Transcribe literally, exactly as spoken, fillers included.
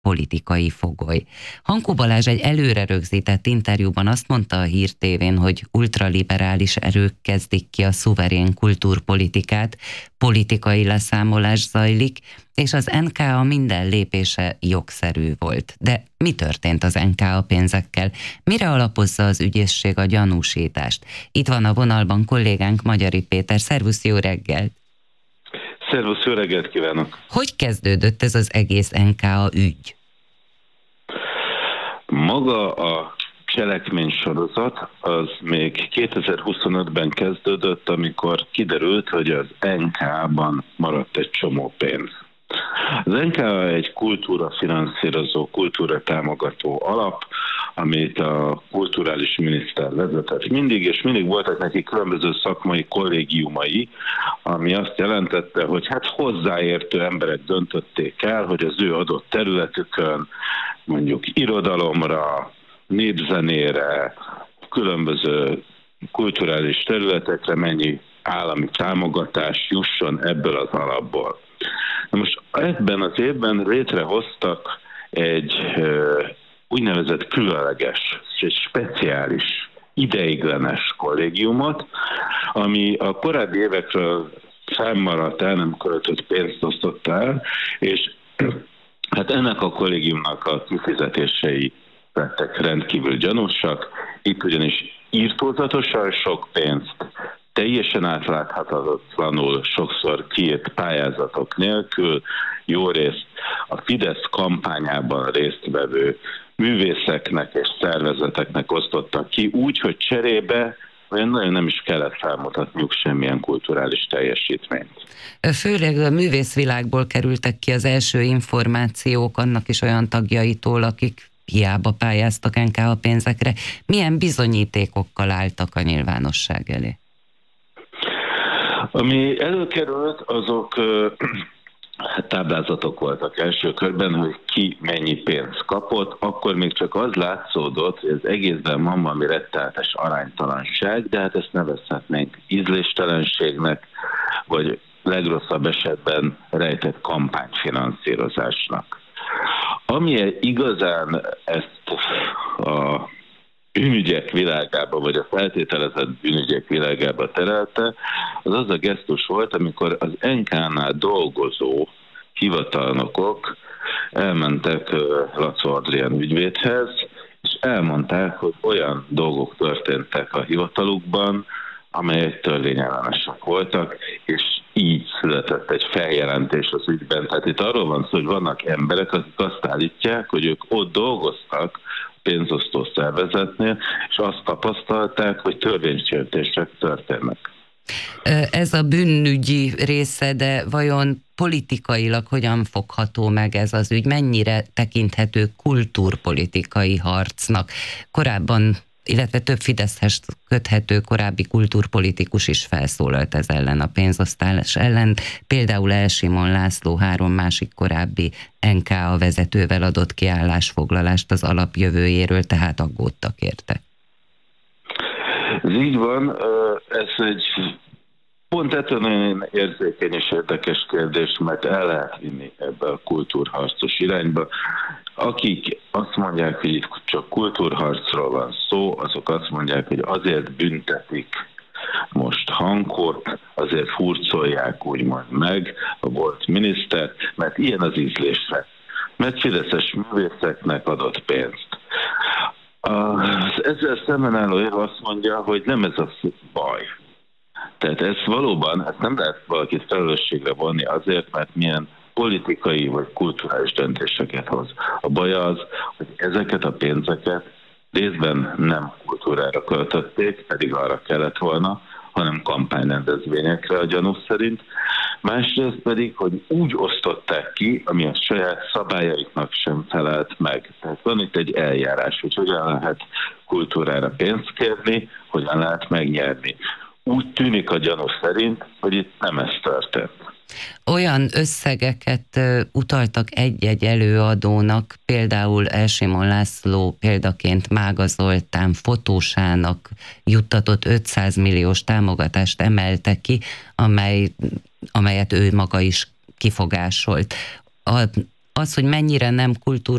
politikai fogoly. Hankó Balázs egy előre rögzített interjúban azt mondta a Hír té vén, hogy ultraliberális erők kezdik ki a szuverén kultúrpolitikát, politikai leszámolás zajlik, és az en ká á minden lépése jogszerű volt. De mi történt az en ká á pénzekkel? Mire alapozza az ügyészség a gyanúsítást? Itt van a vonalban kollégánk, Magyari Péter. Szervusz, jó reggelt! Szervusz, jó reggelt kívánok! Hogy kezdődött ez az egész en ká á ügy? Maga a cselekménysorozat az még kétezer-huszonötben kezdődött, amikor kiderült, hogy az en ká á-ban maradt egy csomó pénz. Az en ká á egy kultúra finanszírozó, kultúra támogató alap, amit a kulturális miniszter vezetett mindig, és mindig voltak neki különböző szakmai kollégiumai, ami azt jelentette, hogy hát hozzáértő emberek döntötték el, hogy az ő adott területükön, mondjuk irodalomra, népzenére, különböző kulturális területekre mennyi állami támogatás jusson ebből az alapból. Na most ebben az évben létrehoztak egy ö, úgynevezett különleges, egy speciális, ideiglenes kollégiumot, ami a korábbi évekről fennmaradt, el nem költött pénzt osztotta el, és hát ennek a kollégiumnak a kifizetései lettek rendkívül gyanúsak. Itt ugyanis írtózatosan sok pénzt, teljesen átláthatatlanul, sokszor kiírt pályázatok nélkül, jó részt a Fidesz kampányában résztvevő művészeknek és szervezeteknek osztottak ki, úgy, hogy cserébe olyan nagyon nem is kellett felmutatniuk semmilyen kulturális teljesítményt. Főleg a művészvilágból kerültek ki az első információk, annak is olyan tagjaitól, akik hiába pályáztak en ká á pénzekre. Milyen bizonyítékokkal álltak a nyilvánosság elé? Ami előkerült, azok hát táblázatok voltak első körben, hogy ki mennyi pénzt kapott, akkor még csak az látszódott, hogy az egészben van valami rettenetes aránytalanság, de hát ezt nevezhetnénk ízléstelenségnek, vagy legrosszabb esetben rejtett kampányfinanszírozásnak. Ami igazán ezt a bűnügyek világába, vagy a feltételezett bűnügyek világába terelte, az az a gesztus volt, amikor az en ká á-nál dolgozó hivatalnokok elmentek Lacó Adrián ügyvédhez, és elmondták, hogy olyan dolgok történtek a hivatalukban, amelyek törvényellenesek voltak, és így született egy feljelentés az ügyben. Tehát itt arról van szó, hogy vannak emberek, akik azt állítják, hogy ők ott dolgoztak pénzosztó szervezetnél, és azt tapasztalták, hogy törvénysértések történnek. Ez a bűnügyi része, de vajon politikailag hogyan fogható meg ez az ügy? Mennyire tekinthető kultúrpolitikai harcnak? Korábban, illetve több Fideszhez köthető korábbi kultúrpolitikus is felszólalt ez ellen, a pénzosztálás ellen. Például El Simon László három másik korábbi en ká á vezetővel adott ki állásfoglalást az alapjövőjéről, tehát aggódtak érte. Ez így van, ez egy pont ettől nagyon érzékeny és érdekes kérdés, mert el lehet vinni ebbe a kultúrharcos irányba. Akik azt mondják, hogy itt csak kultúrharcról van szó, azok azt mondják, hogy azért büntetik most Hankót, azért hurcolják úgymond meg a volt miniszter, mert ilyen az ízlése. Mert fideszes művészeknek adott pénzt. Az ezzel szemben álló év azt mondja, hogy nem ez a baj. Tehát ez valóban, ezt nem lehet valakit felelősségre vonni azért, mert milyen politikai vagy kulturális döntéseket hoz. A baj az, hogy ezeket a pénzeket részben nem kultúrára költötték, pedig arra kellett volna, hanem kampányrendezvényekre a gyanú szerint. Másrészt pedig, hogy úgy osztották ki, ami a saját szabályaiknak sem felelt meg. Tehát van itt egy eljárás, hogy hogyan lehet kultúrára pénzt kérni, hogyan lehet megnyerni. Úgy tűnik a gyanú szerint, hogy itt nem ez történt. Olyan összegeket utaltak egy-egy előadónak, például El Simon László példaként Mága Zoltán fotósának juttatott ötszáz milliós támogatást emelte ki, amely, amelyet ő maga is kifogásolt. A az, hogy mennyire nem kultúr